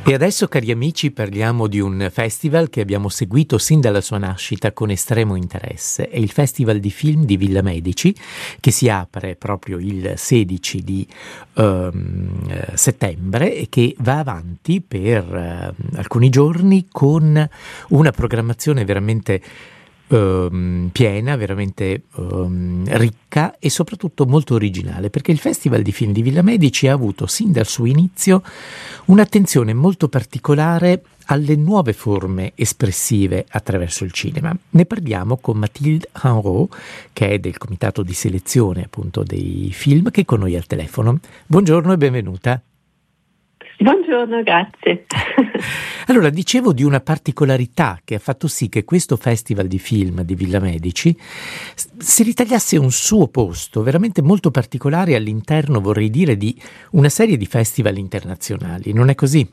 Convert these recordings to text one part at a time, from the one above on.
E adesso, cari amici, parliamo di un festival che abbiamo seguito sin dalla sua nascita con estremo interesse. È il Festival di Film di Villa Medici, che si apre proprio il 16 di settembre e che va avanti per alcuni giorni con una programmazione veramente piena, veramente ricca e soprattutto molto originale, perché il Festival di Film di Villa Medici ha avuto sin dal suo inizio un'attenzione molto particolare alle nuove forme espressive attraverso il cinema. Ne parliamo con Mathilde Henrot, che è del comitato di selezione appunto dei film, che è con noi al telefono. Buongiorno e benvenuta. Buongiorno, grazie. Allora, dicevo di una particolarità che ha fatto sì che questo Festival di Film di Villa Medici si ritagliasse un suo posto veramente molto particolare all'interno, vorrei dire, di una serie di festival internazionali. Non è così?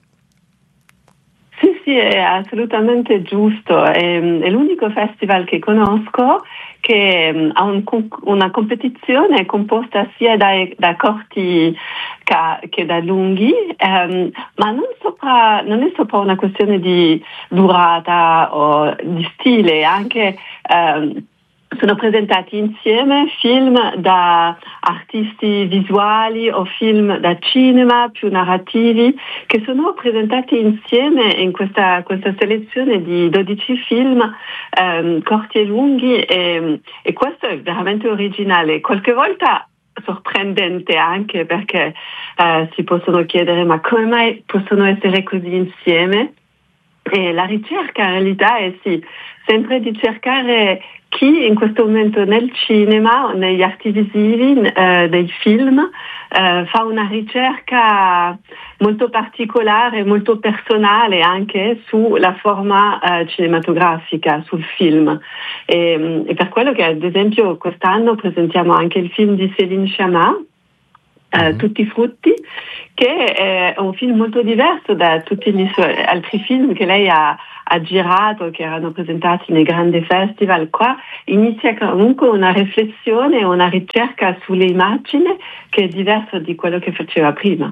Sì, è assolutamente giusto. È l'unico festival che conosco che ha una competizione composta sia da corti che da lunghi, ma non è sopra una questione di durata o di stile, anche sono presentati insieme film da artisti visuali o film da cinema più narrativi che sono presentati insieme in questa selezione di 12 film corti e lunghi e questo è veramente originale. Qualche volta sorprendente anche perché si possono chiedere ma come mai possono essere così insieme? E la ricerca in realtà è sempre di cercare chi in questo momento nel cinema, negli arti visivi, dei film, fa una ricerca molto particolare, molto personale anche sulla forma cinematografica, sul film. E per quello che ad esempio quest'anno presentiamo anche il film di Céline Sciamma, Tutti i frutti, che è un film molto diverso da tutti gli suoi altri film che lei ha girato, che erano presentati nei grandi festival. Qua inizia comunque una riflessione, una ricerca sulle immagini che è diversa di quello che faceva prima.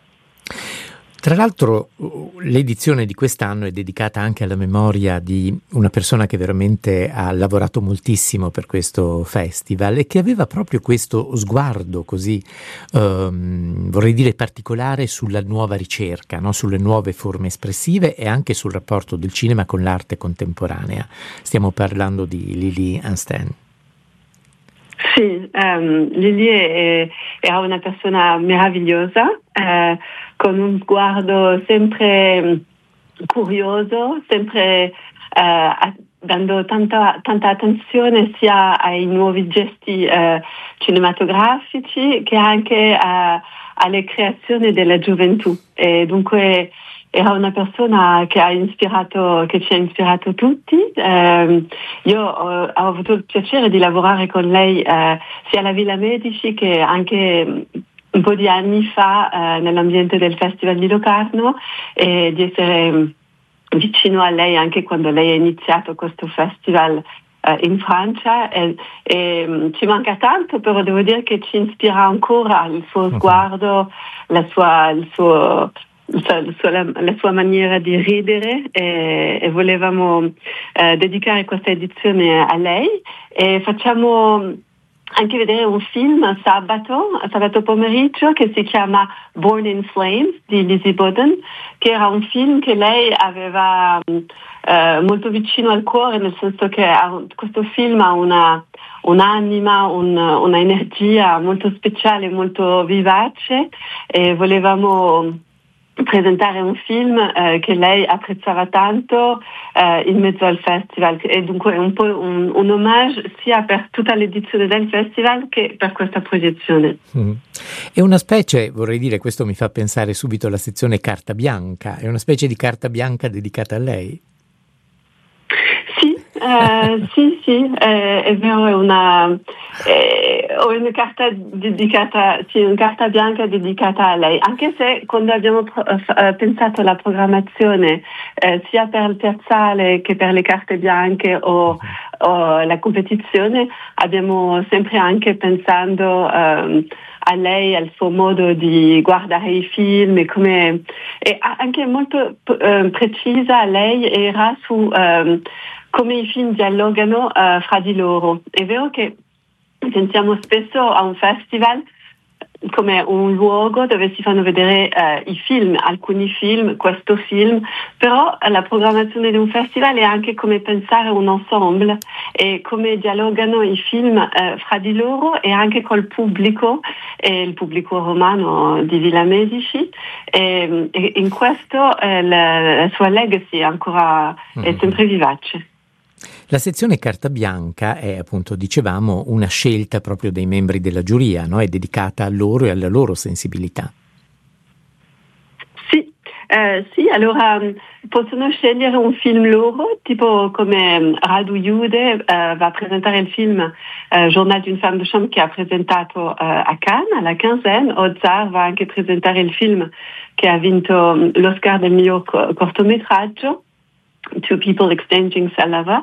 Tra l'altro l'edizione di quest'anno è dedicata anche alla memoria di una persona che veramente ha lavorato moltissimo per questo festival e che aveva proprio questo sguardo così, vorrei dire, particolare sulla nuova ricerca, no? Sulle nuove forme espressive e anche sul rapporto del cinema con l'arte contemporanea. Stiamo parlando di Lili Ansten. Sì, Lili era una persona meravigliosa, con un sguardo sempre curioso, sempre dando tanta attenzione sia ai nuovi gesti cinematografici che anche alle creazioni della gioventù. E dunque era una persona che ci ha ispirato tutti. Io ho avuto il piacere di lavorare con lei sia alla Villa Medici che anche un po' di anni fa nell'ambiente del Festival di Locarno, e di essere vicino a lei anche quando lei ha iniziato questo festival in Francia e ci manca tanto, però devo dire che ci ispira ancora il suo sguardo, la sua maniera di ridere, e volevamo dedicare questa edizione a lei e facciamo anche vedere un film sabato pomeriggio che si chiama Born in Flames di Lizzie Bowden, che era un film che lei aveva molto vicino al cuore, nel senso che questo film ha un'anima, una energia molto speciale, molto vivace, e volevamo presentare un film che lei apprezzava tanto in mezzo al festival, e dunque è un po' un omaggio sia per tutta l'edizione del festival che per questa proiezione. È una specie, vorrei dire, questo mi fa pensare subito alla sezione carta bianca, è una specie di carta bianca dedicata a lei? Sì, è vero, ho una carta dedicata, una carta bianca dedicata a lei, anche se quando abbiamo pensato alla programmazione sia per il piazzale che per le carte bianche o la competizione, abbiamo sempre anche pensando a lei, al suo modo di guardare i film e anche molto precisa lei era su come i film dialogano fra di loro. È vero che pensiamo spesso a un festival come un luogo dove si fanno vedere i film, alcuni film, questo film, però la programmazione di un festival è anche come pensare un ensemble e come dialogano i film fra di loro e anche col pubblico, e il pubblico romano di Villa Medici, e in questo la sua legacy ancora è sempre vivace. La sezione carta bianca è, appunto, dicevamo, una scelta proprio dei membri della giuria, no? È dedicata a loro e alla loro sensibilità. Sì, allora possono scegliere un film loro, tipo come Radu Jude va a presentare il film Journal d'une femme de chambre che ha presentato a Cannes, alla Quinzaine. Ozar va anche presentare il film che ha vinto l'Oscar del miglior cortometraggio, Two People Exchanging Saliva,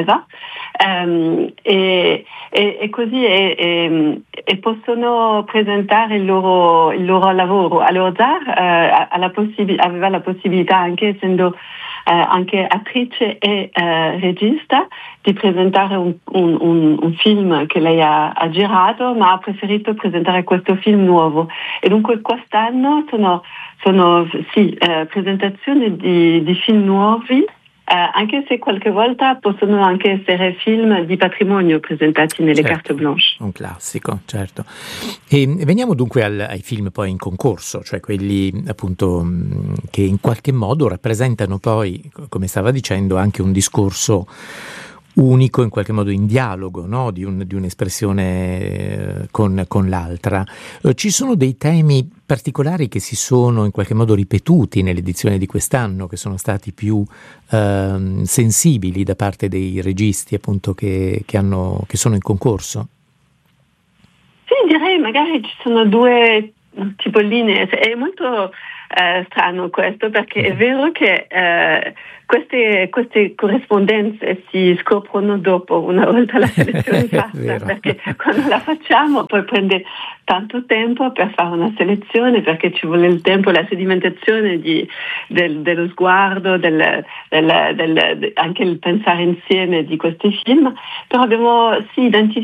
e così e possono presentare il loro lavoro. Allora Ozar aveva la possibilità, anche essendo anche attrice e regista, di presentare un film che lei ha girato, ma ha preferito presentare questo film nuovo. E dunque quest'anno sono presentazioni di film nuovi, anche se qualche volta possono anche essere film di patrimonio presentati nelle carte blanche. Un classico, certo. E veniamo dunque ai film poi in concorso, cioè quelli appunto che in qualche modo rappresentano poi, come stava dicendo, anche un discorso unico, in qualche modo in dialogo, no? di un'espressione con l'altra. Ci sono dei temi particolari che si sono in qualche modo ripetuti nell'edizione di quest'anno, che sono stati più sensibili da parte dei registi, appunto, che sono in concorso? Sì, direi magari ci sono due tipo linee. È molto strano questo, perché è vero che queste corrispondenze si scoprono dopo, una volta la selezione fatta, perché quando la facciamo poi prende tanto tempo per fare una selezione, perché ci vuole il tempo, la sedimentazione dello sguardo, anche il pensare insieme di questi film. Però abbiamo identificato